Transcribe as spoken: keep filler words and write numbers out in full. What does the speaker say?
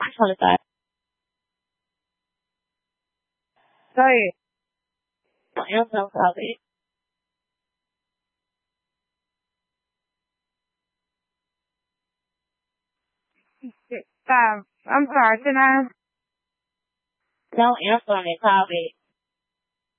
twenty five. 可以。 想要什么咖啡？ 但 I'm sorry，现在想要什么咖啡？